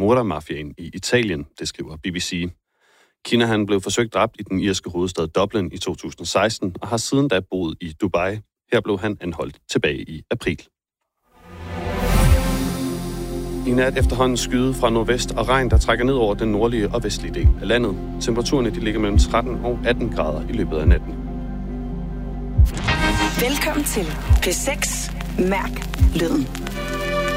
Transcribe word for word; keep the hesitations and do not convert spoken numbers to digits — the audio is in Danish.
Camorra-mafiaen i Italien, det skriver B B C. Kinahan blev forsøgt dræbt i den irske hovedstad Dublin i to tusind og seksten og har siden da boet i Dubai. Her blev han anholdt tilbage i april. I nat efterhånden skyde fra nordvest og regn, der trækker ned over den nordlige og vestlige del af landet. Temperaturerne de ligger mellem tretten og atten grader i løbet af natten. Velkommen til P seks. Mærk lyden.